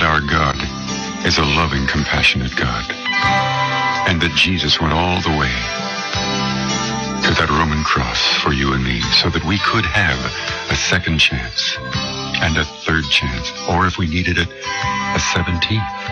our God is a loving, compassionate God. And that Jesus went all the way to that Roman cross for you and me so that we could have a second chance and a third chance, or if we needed it, a 17th.